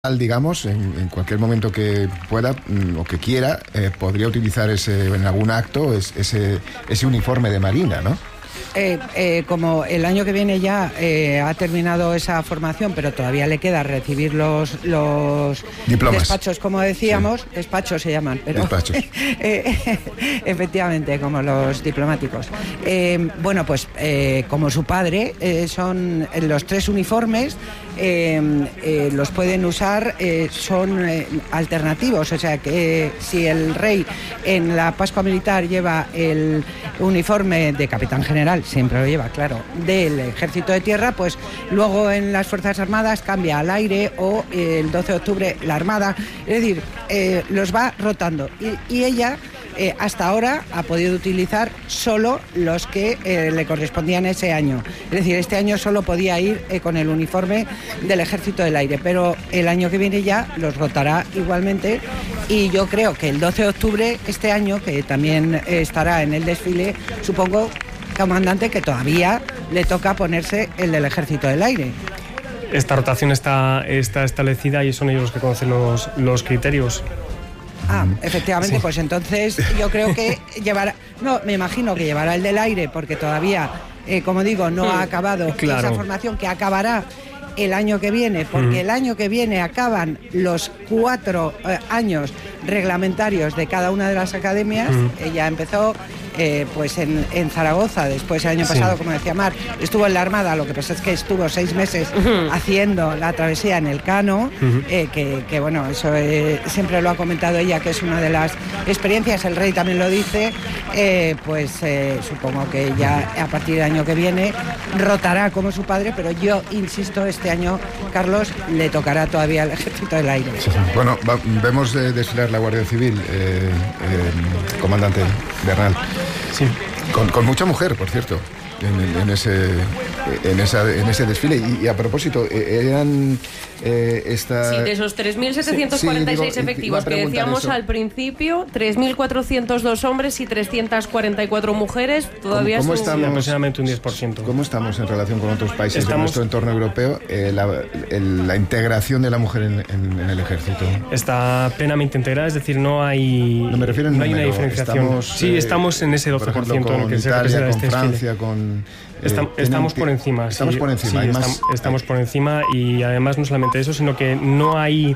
digamos, en cualquier momento que pueda o que quiera, podría utilizar en algún acto ese uniforme de marina, ¿no? Como el año que viene ya ha terminado esa formación, pero todavía le queda recibir los diplomas. Despachos, como decíamos, sí. Despachos se llaman, pero despachos. Efectivamente, como los diplomáticos. Bueno, pues como su padre, son los 3 uniformes, los pueden usar, son alternativos, o sea que si el rey en la Pascua Militar lleva el uniforme de capitán general, siempre lo lleva, claro, del Ejército de Tierra, pues luego en las Fuerzas Armadas cambia al aire, o el 12 de octubre la Armada, es decir, los va rotando y ella hasta ahora ha podido utilizar solo los que le correspondían ese año. Es decir, este año solo podía ir con el uniforme del Ejército del Aire, pero el año que viene ya los rotará igualmente, y yo creo que el 12 de octubre este año, que también estará en el desfile, supongo, comandante, que todavía le toca ponerse el del Ejército del Aire. Esta rotación está establecida y son ellos los que conocen los criterios. Efectivamente, sí. Pues entonces yo creo que me imagino que llevará el del aire, porque todavía, como digo, no ha acabado esa formación, que acabará el año que viene, porque el año que viene acaban los 4 años reglamentarios de cada una de las academias. Ella empezó pues en Zaragoza, después el año pasado, como decía Mar, estuvo en la Armada, lo que pasa es que estuvo 6 meses haciendo la travesía en el Cano, que bueno, eso siempre lo ha comentado ella, que es una de las experiencias, el rey también lo dice, pues supongo que ya a partir del año que viene rotará como su padre, pero yo insisto, este año, Carlos, le tocará todavía al Ejército del Aire. Bueno, vemos desfilar la Guardia Civil, comandante Bernal. Sí. Con mucha mujer, por cierto, en ese desfile. Y a propósito, eran Sí, de esos 3.746 efectivos que decíamos al principio, 3.402 hombres y 344 mujeres. Todavía ¿Cómo estamos, aproximadamente un 10%. ¿Cómo estamos en relación con otros países de nuestro entorno europeo? La integración de la mujer en el ejército. Está plenamente integrada, es decir, no hay una diferenciación. Estamos en ese 12% por ejemplo, en el que se representa este Francia, con... Estamos por encima. Estamos por encima. Estamos por encima, y además no solamente eso, sino que no hay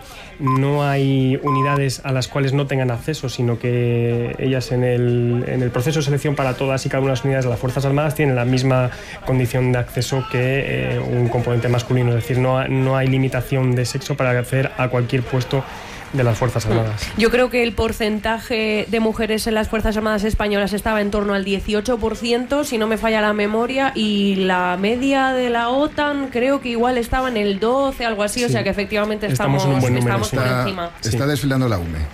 unidades a las cuales no tengan acceso, sino que ellas en el proceso de selección para todas y cada una de las unidades de las Fuerzas Armadas tienen la misma condición de acceso que un componente masculino, es decir, no hay limitación de sexo para acceder a cualquier puesto de las Fuerzas Armadas. Yo creo que el porcentaje de mujeres en las Fuerzas Armadas españolas estaba en torno al 18%, si no me falla la memoria, y la media de la OTAN creo que igual estaba en el 12%, algo así, o sea que efectivamente estamos por encima. Está desfilando la UME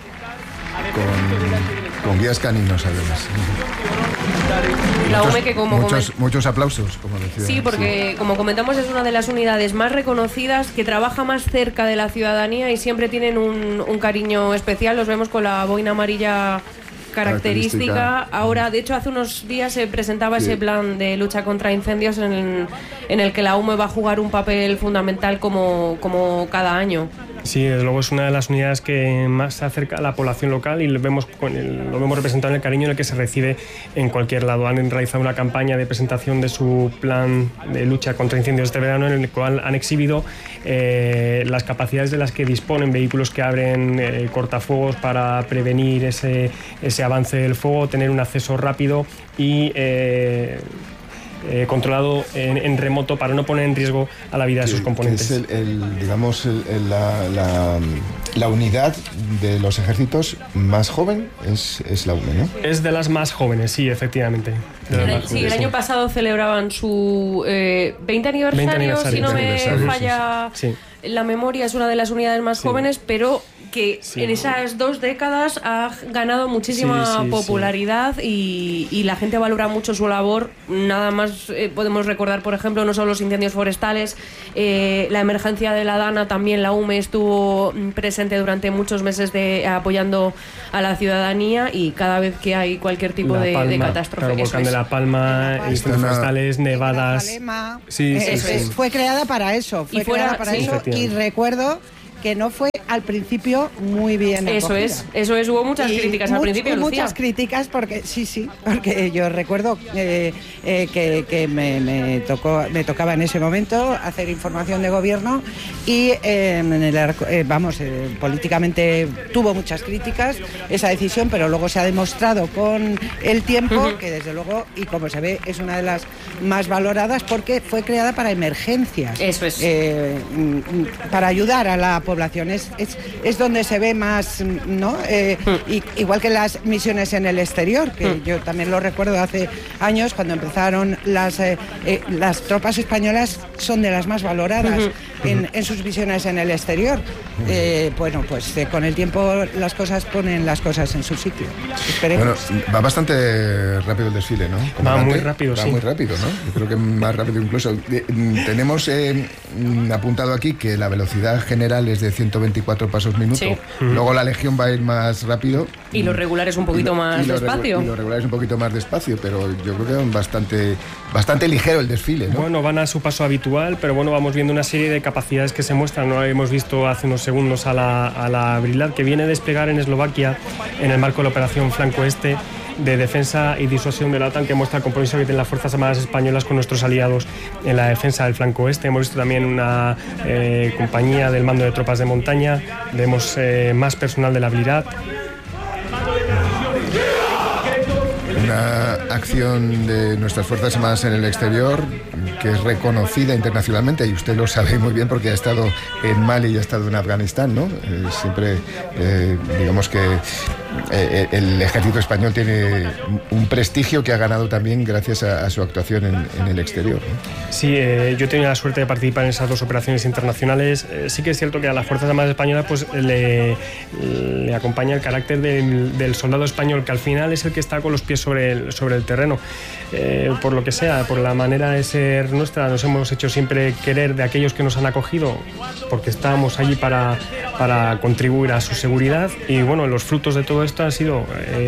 con guías caninos, además. La UME, que muchos aplausos, como decía. Sí, porque como comentamos, es una de las unidades más reconocidas, que trabaja más cerca de la ciudadanía y siempre tienen un cariño especial. Los vemos con la boina amarilla característica. Ahora, de hecho, hace unos días se presentaba ese plan de lucha contra incendios en el que la UME va a jugar un papel fundamental como cada año. Sí, desde luego es una de las unidades que más se acerca a la población local, y lo vemos representado en el cariño en el que se recibe en cualquier lado. Han realizado una campaña de presentación de su plan de lucha contra incendios este verano, en el cual han exhibido las capacidades de las que disponen, vehículos que abren cortafuegos para prevenir ese avance del fuego, tener un acceso rápido y controlado en remoto para no poner en riesgo a la vida de sus componentes. Es la unidad de los ejércitos más joven, es la UME, ¿no? Es de las más jóvenes, sí, efectivamente. El año pasado celebraban su 20 aniversario, si no me falla la memoria. Es una de las unidades más jóvenes, pero que en esas 2 décadas ha ganado muchísima popularidad y la gente valora mucho su labor. Nada más podemos recordar, por ejemplo, no solo los incendios forestales, la emergencia de la Dana, también la UME estuvo presente durante muchos meses apoyando a la ciudadanía, y cada vez que hay cualquier tipo de catástrofe. Claro, volcán de La Palma, incendios forestales, nevadas. Fue creada para eso, y recuerdo que no fue al principio muy bien acogida. Eso es, hubo muchas críticas al principio, Lucía. Muchas críticas porque porque yo recuerdo que me tocaba en ese momento hacer información de gobierno y políticamente tuvo muchas críticas esa decisión, pero luego se ha demostrado con el tiempo que desde luego, y como se ve, es una de las más valoradas porque fue creada para emergencias. Eso es. Para ayudar a la población. Es donde se ve más, ¿no? Igual que las misiones en el exterior, que yo también lo recuerdo hace años cuando empezaron las tropas españolas, son de las más valoradas en sus misiones en el exterior. Bueno, pues con el tiempo las cosas ponen las cosas en su sitio. Esperemos. Bueno, va bastante rápido el desfile, ¿no? Va muy rápido, va muy rápido, ¿no? Yo creo que más rápido incluso. Tenemos apuntado aquí que la velocidad general es de 124 pasos minuto. Sí. Luego la Legión va a ir más rápido. Y los regulares un poquito más despacio. Y los regulares un poquito más despacio, pero yo creo que es bastante ligero el desfile, ¿no? Bueno, van a su paso habitual, pero bueno, vamos viendo una serie de capacidades que se muestran. No hemos visto hace unos segundos a la Brilad, que viene a desplegar en Eslovaquia en el marco de la operación Flanco Este de defensa y disuasión de la OTAN, que muestra el compromiso que tienen las Fuerzas Armadas españolas con nuestros aliados en la defensa del flanco este. Hemos visto también una compañía del mando de tropas de montaña, vemos más personal de la Brilad. Una acción de nuestras Fuerzas Armadas en el exterior que es reconocida internacionalmente, y usted lo sabe muy bien porque ha estado en Mali y ha estado en Afganistán, ¿no? Siempre, digamos que el ejército español tiene un prestigio que ha ganado también gracias a su actuación en el exterior, ¿no? Sí, yo he tenido la suerte de participar en esas dos operaciones internacionales. Sí que es cierto que a las Fuerzas Armadas españolas pues le acompaña el carácter del soldado español, que al final es el que está con los pies sobre el terreno. Por lo que sea, por la manera de ser nuestra, nos hemos hecho siempre querer de aquellos que nos han acogido, porque estábamos allí para contribuir a su seguridad. Y bueno, los frutos de todo esto han sido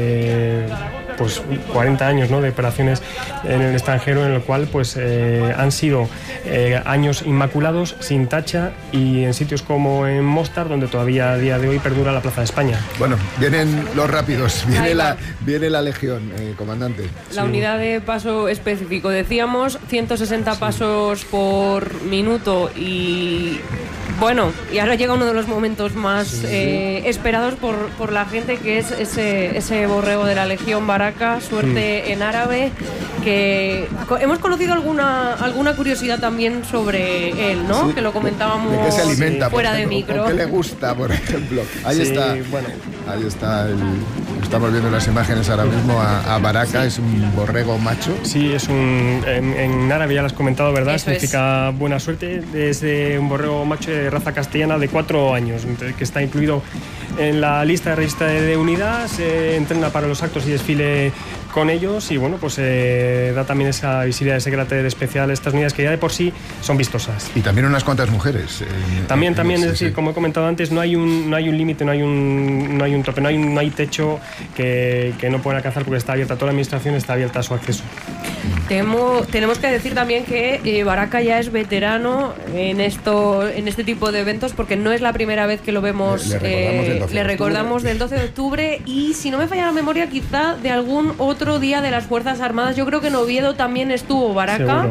pues 40 años, ¿no?, de operaciones en el extranjero, en el cual pues han sido años inmaculados, sin tacha, y en sitios como en Mostar, donde todavía a día de hoy perdura la Plaza de España. Bueno, vienen los rápidos, viene la Legión, comandante. La unidad de paso específico, decíamos 160 pasos por minuto, y bueno, y ahora llega uno de los momentos más esperados por la gente, que es ese borrego de la Legión Baraka, suerte en árabe, que hemos conocido alguna curiosidad también sobre él, ¿no? Sí. Que lo comentábamos ¿de qué se alimenta, fuera de micro. ¿Qué le gusta, por ejemplo? Ahí está. Bueno. Ahí está, estamos viendo las imágenes ahora mismo a Baraka, es un borrego macho. Sí, es en árabe ya lo has comentado, ¿verdad? Eso significa buena suerte. Es de un borrego macho de raza castellana de 4 años, que está incluido en la lista de registro de unidad. Se entrena para los actos y desfile con ellos, y bueno, pues da también esa visibilidad, ese carácter especial a estas unidades que ya de por sí son vistosas. Y también unas cuantas mujeres. También, es decir, como he comentado antes, no hay un límite, no hay un tope, no hay techo que no puedan alcanzar, porque está abierta, toda la administración está abierta a su acceso. Tenemos que decir también que Baraka ya es veterano en este tipo de eventos, porque no es la primera vez que lo vemos. Le recordamos del 12 de octubre, y si no me falla la memoria, quizá de algún otro día de las Fuerzas Armadas. Yo creo que en Oviedo también estuvo Baraka.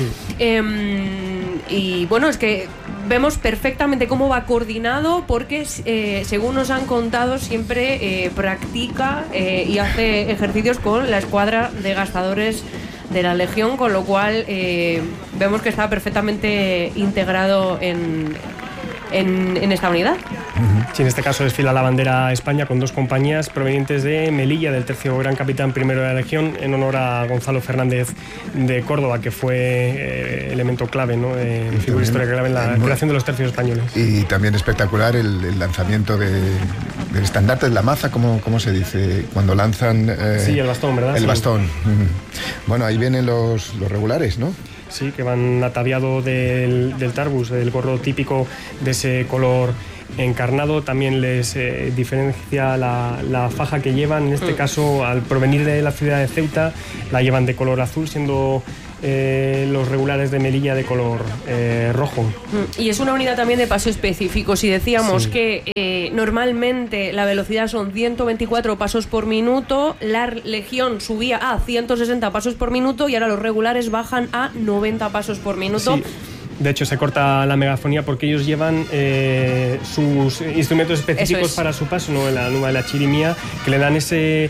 Y bueno, es que vemos perfectamente cómo va coordinado, porque según nos han contado, siempre practica y hace ejercicios con la escuadra de gastadores de la Legión, con lo cual vemos que está perfectamente integrado en esta unidad. Sí, en este caso desfila la bandera España con 2 compañías provenientes de Melilla, del tercio Gran Capitán Primero de la Legión, en honor a Gonzalo Fernández de Córdoba, que fue elemento clave, ¿no?, figura histórica clave en la creación de los tercios españoles. Y también espectacular el lanzamiento del estandarte de la maza, ¿cómo se dice? Cuando lanzan... sí, el bastón, ¿verdad? El bastón. Bueno, ahí vienen los regulares, ¿no? Sí, que van ataviados del tarbus, del gorro típico de ese color encarnado. También les diferencia la faja que llevan. En este caso, al provenir de la ciudad de Ceuta, la llevan de color azul, siendo los regulares de Melilla de color rojo. Y es una unidad también de paso específico. Si decíamos que normalmente la velocidad son 124 pasos por minuto, la Legión subía a 160 pasos por minuto y ahora los regulares bajan a 90 pasos por minuto. Sí. De hecho, se corta la megafonía porque ellos llevan sus instrumentos específicos para su paso, ¿no? La nuba de la chirimía, que le dan ese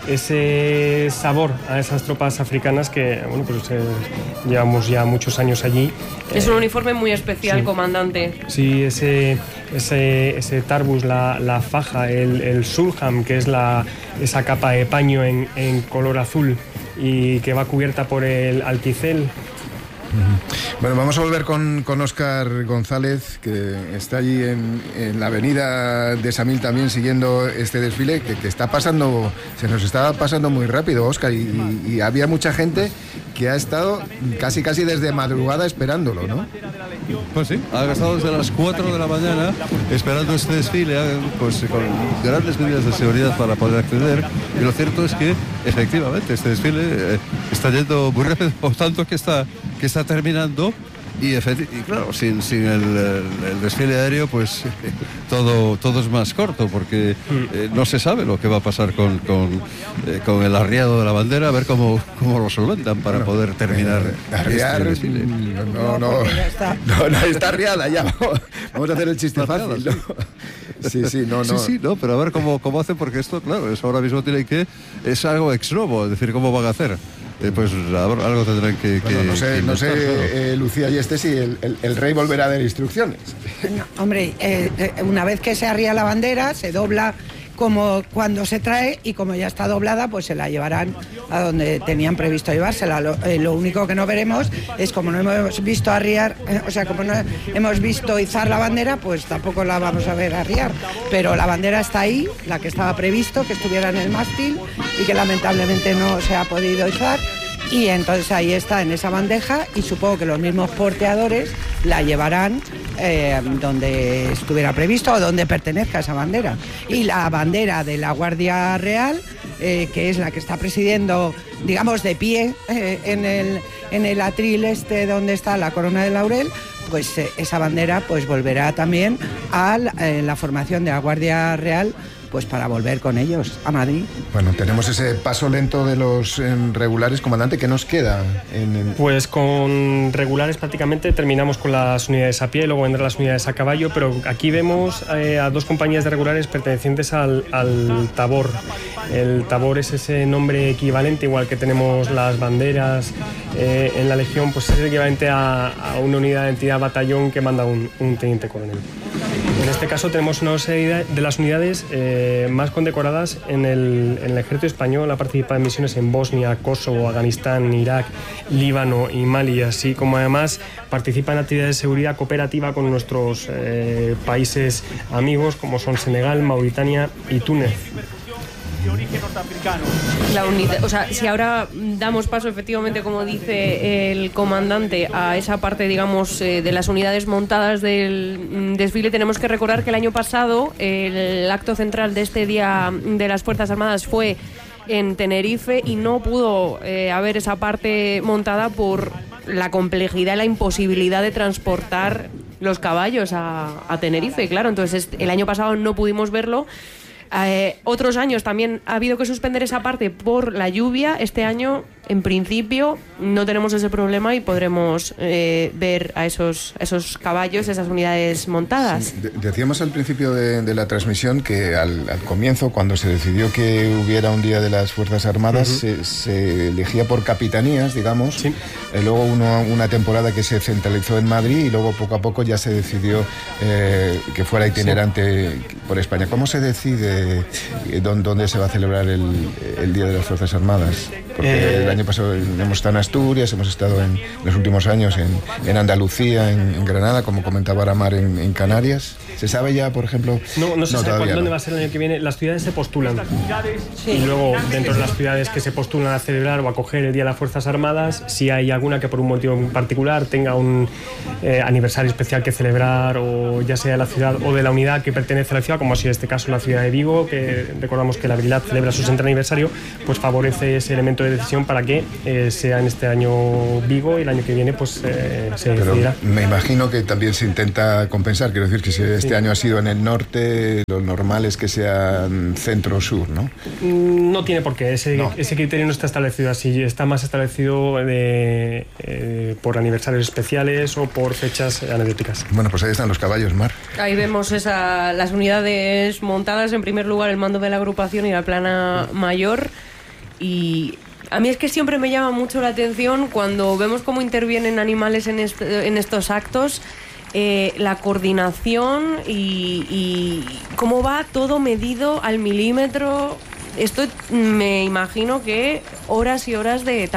sabor a esas tropas africanas que, bueno, pues llevamos ya muchos años allí. Es un uniforme muy especial, comandante. Sí, ese tarbus, la faja, el sulham, que es esa capa de paño en color azul y que va cubierta por el alticel. Bueno, vamos a volver con Óscar González, que está allí en la avenida de Samil también siguiendo este desfile, que está pasando, se nos está pasando muy rápido, Óscar, y había mucha gente que ha estado casi desde madrugada esperándolo, ¿no? Pues sí, ha estado desde las 4 de la mañana esperando este desfile, pues con grandes medidas de seguridad para poder acceder, y lo cierto es que efectivamente este desfile está yendo muy rápido, por tanto que está terminando, y claro, sin el desfile aéreo pues todo es más corto, porque no se sabe lo que va a pasar con el arriado de la bandera, a ver cómo lo solventan para poder terminar arriar, este desfile. No está arriada ya, vamos a hacer el chiste fácil, ¿no? Sí, pero a ver cómo hacen, porque esto, claro, eso ahora mismo es algo ex novo, es decir, cómo van a hacer. Pues algo tendrán que... Bueno, no sé, Lucía y si el rey volverá a dar instrucciones. No, hombre, una vez que se arría la bandera, se dobla como cuando se trae, y como ya está doblada, pues se la llevarán a donde tenían previsto llevársela. Lo único que no veremos es, como no hemos visto arriar, como no hemos visto izar la bandera, pues tampoco la vamos a ver arriar. Pero la bandera está ahí, la que estaba previsto que estuviera en el mástil y que lamentablemente no se ha podido izar. Y entonces ahí está, en esa bandeja, y supongo que los mismos porteadores la llevarán donde estuviera previsto o donde pertenezca esa bandera. Y la bandera de la Guardia Real, que es la que está presidiendo, digamos, de pie en el atril donde está la corona de laurel, pues esa bandera pues volverá también a la formación de la Guardia Real, pues para volver con ellos a Madrid. Bueno, tenemos ese paso lento de los regulares, comandante. ¿Qué nos queda? Pues con regulares prácticamente terminamos con las unidades a pie, luego vendrán las unidades a caballo, pero aquí vemos a dos compañías de regulares pertenecientes al Tabor. El Tabor es ese nombre equivalente, igual que tenemos las banderas en la Legión, pues es equivalente a una unidad de entidad batallón que manda un teniente coronel. En este caso tenemos una serie de las unidades más condecoradas en el ejército español. Ha participado en misiones en Bosnia, Kosovo, Afganistán, Irak, Líbano y Mali, así como además participa en actividades de seguridad cooperativa con nuestros países amigos, como son Senegal, Mauritania y Túnez. La unidad, si ahora damos paso, efectivamente, como dice el comandante, a esa parte, digamos, de las unidades montadas del desfile, tenemos que recordar que el año pasado el acto central de este Día de las Fuerzas Armadas fue en Tenerife y no pudo haber esa parte montada por la complejidad y la imposibilidad de transportar los caballos a Tenerife, claro. Entonces el año pasado no pudimos verlo. Otros años también ha habido que suspender esa parte por la lluvia. Este año, en principio, no tenemos ese problema y podremos ver a esos caballos, esas unidades montadas. Sí, decíamos al principio de la transmisión que al comienzo, cuando se decidió que hubiera un Día de las Fuerzas Armadas, se elegía por capitanías, digamos. Sí. Luego una temporada que se centralizó en Madrid y luego poco a poco ya se decidió que fuera itinerante por España. ¿Cómo se decide dónde se va a celebrar el Día de las Fuerzas Armadas? Porque el año pasado hemos estado en Asturias, hemos estado en los últimos años en Andalucía, en Granada, como comentaba Aramar, en Canarias. ¿Se sabe ya, por ejemplo? No se sabe dónde va a ser el año que viene. Las ciudades se postulan. Sí. Y luego, dentro de las ciudades que se postulan a celebrar o a acoger el Día de las Fuerzas Armadas, si hay alguna que por un motivo en particular tenga un aniversario especial que celebrar, o ya sea de la ciudad o de la unidad que pertenece a la ciudad, como ha sido este caso la ciudad de Vigo, que recordamos que la Brilat celebra su 60 aniversario, pues favorece ese elemento de decisión para que sea en este año Vigo y el año que viene pues se decidirá. Me imagino que también se intenta compensar, quiero decir que si este año ha sido en el norte, lo normal es que sea centro-sur, ¿no? No tiene por qué, ese criterio no está establecido así, está más establecido por aniversarios especiales o por fechas anecdóticas. Bueno, pues ahí están los caballos, Mar. Ahí vemos las unidades montadas, en primer lugar el mando de la agrupación y la plana mayor, y a mí es que siempre me llama mucho la atención cuando vemos cómo intervienen animales en estos actos, la coordinación y cómo va todo medido al milímetro. Esto me imagino que horas y horas de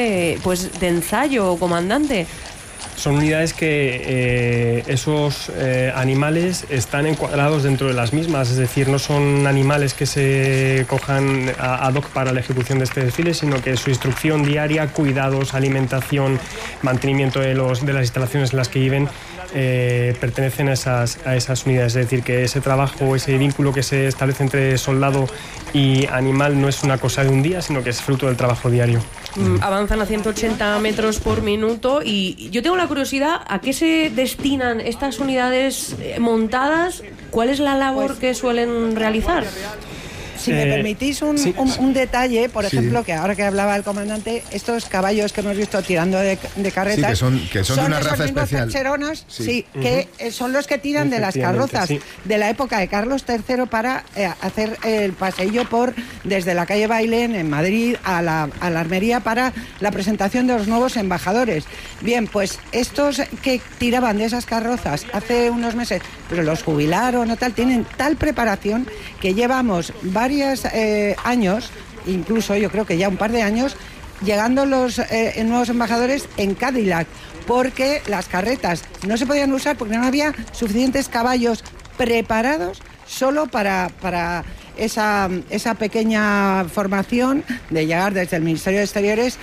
ensayo, comandante. Son unidades que esos animales están encuadrados dentro de las mismas, es decir, no son animales que se cojan ad hoc para la ejecución de este desfile, sino que su instrucción diaria, cuidados, alimentación, mantenimiento de las instalaciones en las que viven, pertenecen a esas unidades. Es decir, que ese trabajo, ese vínculo que se establece entre soldado y animal no es una cosa de un día, sino que es fruto del trabajo diario. Avanzan a 180 metros por minuto y yo tengo la curiosidad, ¿a qué se destinan estas unidades montadas? ¿Cuál es la labor que suelen realizar? Si me permitís un detalle, por ejemplo, que ahora que hablaba el comandante, estos caballos que hemos visto tirando de carretas, que son de una raza especial. Percherones, que son los que tiran de las carrozas de la época de Carlos III para hacer el paseillo desde la calle Bailén en Madrid a la armería para la presentación de los nuevos embajadores. Bien, pues estos que tiraban de esas carrozas hace unos meses, pero los jubilaron o tal, tienen tal preparación que llevamos varios años, incluso yo creo que ya un par de años, llegando los nuevos embajadores en Cadillac, porque las carretas no se podían usar porque no había suficientes caballos preparados solo para esa pequeña formación de llegar desde el Ministerio de Exteriores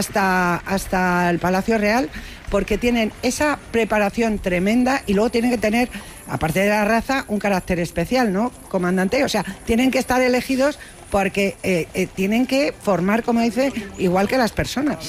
hasta el Palacio Real, porque tienen esa preparación tremenda y luego tienen que tener, aparte de la raza, un carácter especial, ¿no, comandante? O sea, tienen que estar elegidos porque tienen que formar, como dice, igual que las personas.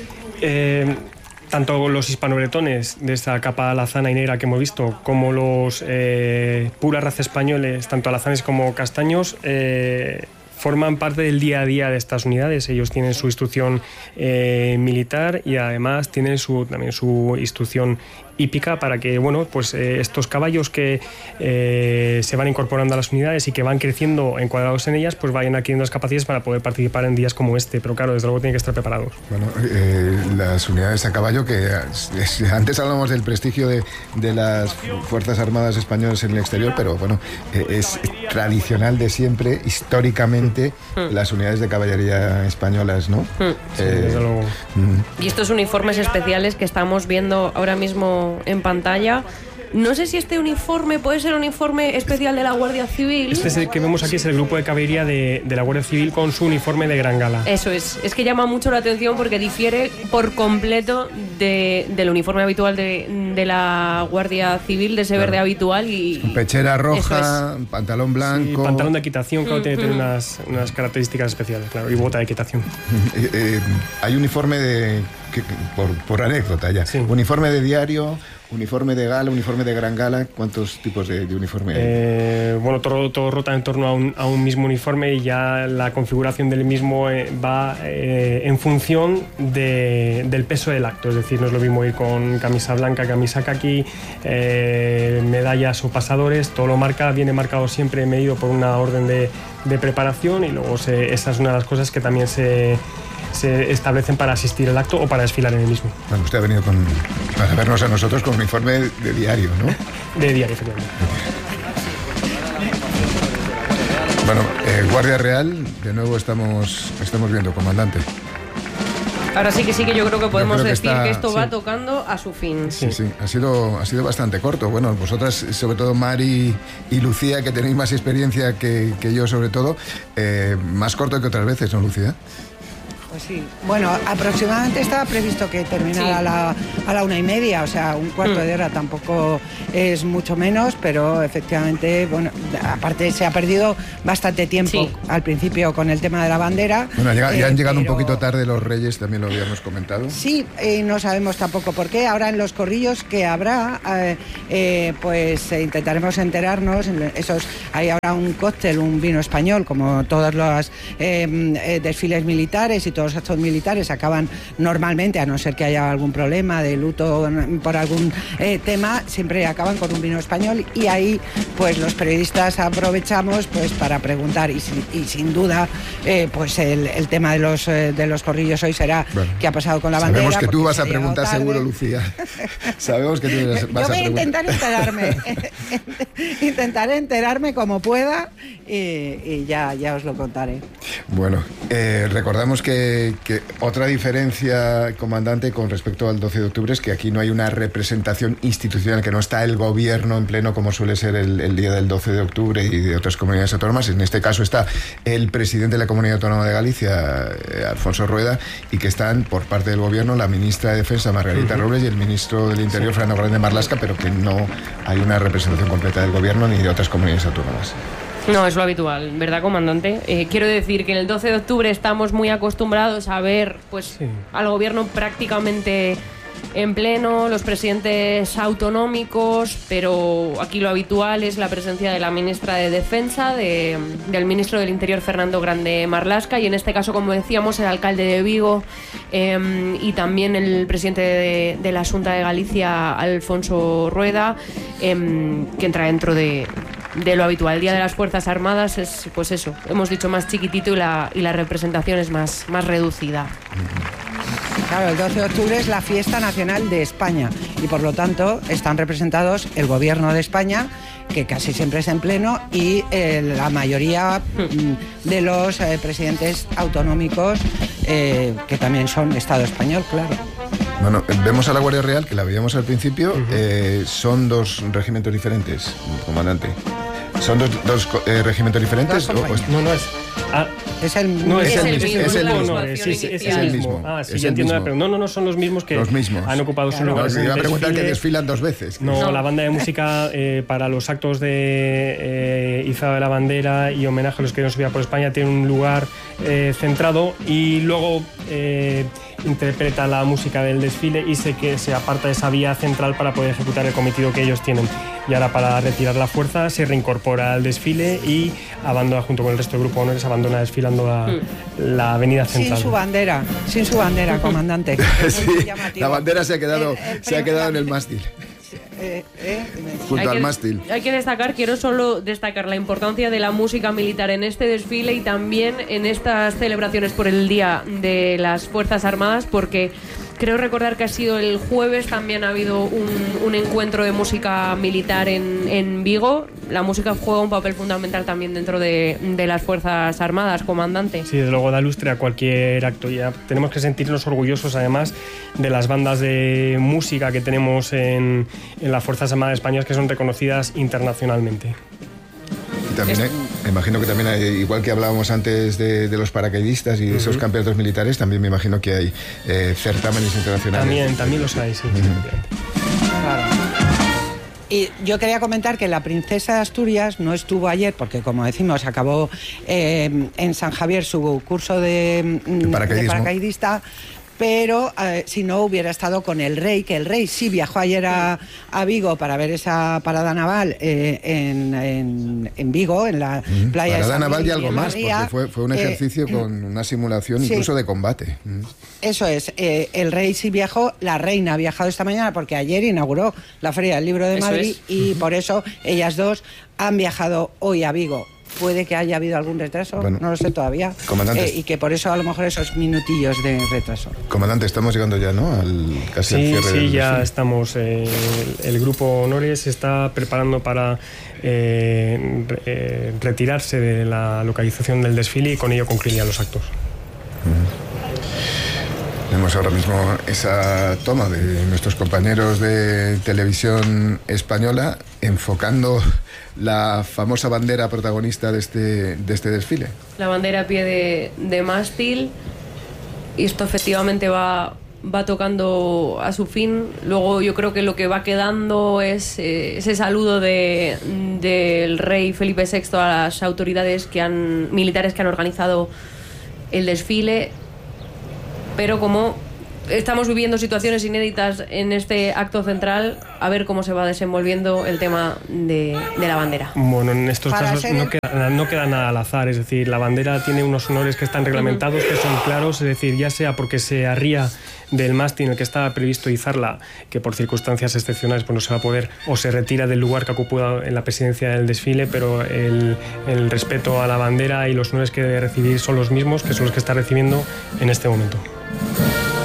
Tanto los hispanobretones de esta capa alazana y negra que hemos visto, como los pura raza españoles, tanto alazanes como castaños, forman parte del día a día de estas unidades. Ellos tienen su instrucción militar y además tienen también su instrucción hípica para que estos caballos que se van incorporando a las unidades y que van creciendo encuadrados en ellas, pues vayan adquiriendo las capacidades para poder participar en días como este. Pero claro, desde luego tienen que estar preparados. Bueno, las unidades a caballo, que antes hablábamos del prestigio de las Fuerzas Armadas españolas en el exterior, pero bueno, es tradicional de siempre, históricamente, las unidades de caballería españolas, ¿no? Sí, desde luego. Y estos uniformes especiales que estamos viendo ahora mismo en pantalla, no sé si este uniforme puede ser un uniforme especial de la Guardia Civil. Este es el que vemos aquí, es el grupo de caballería de la Guardia Civil con su uniforme de gran gala. Eso es que llama mucho la atención porque difiere por completo del uniforme habitual de la Guardia Civil, de ese verde habitual. Y pechera roja, pantalón blanco. Sí, pantalón de equitación, claro, tiene que tener unas características especiales, claro, y bota de equitación. Hay uniforme por anécdota ya, uniforme de diario, uniforme de gala, uniforme de gran gala. ¿Cuántos tipos de uniforme hay? Todo rota en torno a un mismo uniforme y ya la configuración del mismo va en función del peso del acto. Es decir, no es lo mismo ir con camisa blanca, camisa caqui, medallas o pasadores. Todo lo viene marcado siempre, medido por una orden de preparación, y luego esa es una de las cosas que también se establecen para asistir al acto o para desfilar en el mismo. Bueno, usted ha venido para vernos a nosotros con un uniforme de diario, ¿no? De diario, efectivamente. Bueno, Guardia Real, de nuevo estamos viendo, comandante. Ahora sí que yo creo que podemos decir que esto va tocando a su fin. Sí, ha sido bastante corto. Bueno, vosotras, sobre todo Mari y Lucía, que tenéis más experiencia que yo, sobre todo, más corto que otras veces, ¿no, Lucía? Pues sí. Bueno, aproximadamente estaba previsto que terminara a la 1:30, o sea, un cuarto de hora, tampoco es mucho menos, pero efectivamente, bueno, aparte se ha perdido bastante tiempo al principio con el tema de la bandera. Bueno, ya han llegado un poquito tarde los Reyes, también lo habíamos comentado. Sí, no sabemos tampoco por qué. Ahora en los corrillos que habrá, pues intentaremos enterarnos. Hay ahora un cóctel, un vino español, como todos los desfiles militares y todos los actos militares acaban normalmente, a no ser que haya algún problema de luto por algún tema, siempre acaban con un vino español, y ahí pues los periodistas aprovechamos pues para preguntar, y sin duda pues el tema de los corrillos hoy será qué ha pasado con la bandera. Sabemos que tú vas a preguntar seguro, Lucía. Sabemos que tú vas a preguntar. Yo voy a intentar intentaré enterarme como pueda, y ya os lo contaré. Bueno, recordamos que otra diferencia, comandante, con respecto al 12 de octubre es que aquí no hay una representación institucional, que no está el gobierno en pleno como suele ser el día del 12 de octubre y de otras comunidades autónomas. En este caso está el presidente de la Comunidad Autónoma de Galicia, Alfonso Rueda, y que están por parte del gobierno la ministra de Defensa, Margarita Robles, y el ministro del Interior, Fernando Grande Marlaska, pero que no hay una representación completa del gobierno ni de otras comunidades autónomas. No, es lo habitual, ¿verdad, comandante? Quiero decir que en el 12 de octubre estamos muy acostumbrados a ver pues al gobierno prácticamente en pleno, los presidentes autonómicos, pero aquí lo habitual es la presencia de la ministra de Defensa, del ministro del Interior, Fernando Grande Marlaska, y en este caso, como decíamos, el alcalde de Vigo y también el presidente de la Xunta de Galicia, Alfonso Rueda, que entra dentro de lo habitual. El Día de las Fuerzas Armadas es, pues eso, hemos dicho, más chiquitito, y la representación es más reducida. Claro, el 12 de octubre es la fiesta nacional de España, y por lo tanto están representados el gobierno de España, que casi siempre es en pleno, y la mayoría de los presidentes autonómicos, que también son Estado español, claro. Bueno, vemos a la Guardia Real, que la veíamos al principio, son dos regimientos diferentes, comandante. ¿Son dos regimientos diferentes? No es. Es el mismo. No, es el mismo. Sí, ya entiendo. Pero no son los mismos que han ocupado su lugar. Iba a preguntar que desfilan dos veces. No, la banda de música para los actos de izado de la bandera y homenaje a los que nos subía por España tiene un lugar centrado, y luego interpreta la música del desfile y se aparta de esa vía central para poder ejecutar el cometido que ellos tienen. Y ahora, para retirar la fuerza, se reincorpora al desfile y abandona, junto con el resto del grupo de honores, abandona desfilando la avenida central. Sin su bandera, comandante. Sí, la bandera se ha quedado en el mástil. Junto al mástil. Hay que destacar, quiero solo destacar la importancia de la música militar en este desfile y también en estas celebraciones por el Día de las Fuerzas Armadas, porque creo recordar que ha sido el jueves, también ha habido un encuentro de música militar en Vigo. La música juega un papel fundamental también dentro de las Fuerzas Armadas, comandante. Sí, desde luego da lustre a cualquier acto. Ya tenemos que sentirnos orgullosos, además, de las bandas de música que tenemos en las Fuerzas Armadas españolas, que son reconocidas internacionalmente. Y también imagino que también hay, igual que hablábamos antes de los paracaidistas y de esos campeonatos militares, también me imagino que hay certámenes internacionales. También los hay, sí. Claro. Y yo quería comentar que la princesa de Asturias no estuvo ayer porque, como decimos, acabó en San Javier su curso de paracaidista. Pero si no, hubiera estado con el rey, que el rey sí viajó ayer a Vigo para ver esa parada naval en Vigo, en la playa de San Parada naval y algo más, María, porque fue un ejercicio con una simulación incluso de combate. Eso es, el rey sí viajó, la reina ha viajado esta mañana porque ayer inauguró la Feria del Libro de Madrid, y por eso ellas dos han viajado hoy a Vigo. Puede que haya habido algún retraso, bueno, no lo sé todavía, y que por eso a lo mejor esos minutillos de retraso. Comandante, estamos llegando ya, ¿no? Casi al cierre. Sí, ya estamos. El grupo Honores se está preparando para retirarse de la localización del desfile y con ello concluirían los actos. Vemos ahora mismo esa toma de nuestros compañeros de televisión española enfocando la famosa bandera protagonista de este desfile. La bandera a pie de mástil, esto efectivamente va tocando a su fin. Luego yo creo que lo que va quedando es ese saludo del rey Felipe VI a las autoridades militares que han organizado el desfile, pero como estamos viviendo situaciones inéditas en este acto central, a ver cómo se va desenvolviendo el tema de la bandera. Bueno, en estos casos no queda nada al azar, es decir, la bandera tiene unos honores que están reglamentados, que son claros, es decir, ya sea porque se arría del mástil en el que estaba previsto izarla, que por circunstancias excepcionales pues no se va a poder, o se retira del lugar que ocupa en la presidencia del desfile, pero el respeto a la bandera y los honores que debe recibir son los mismos, que son los que está recibiendo en este momento.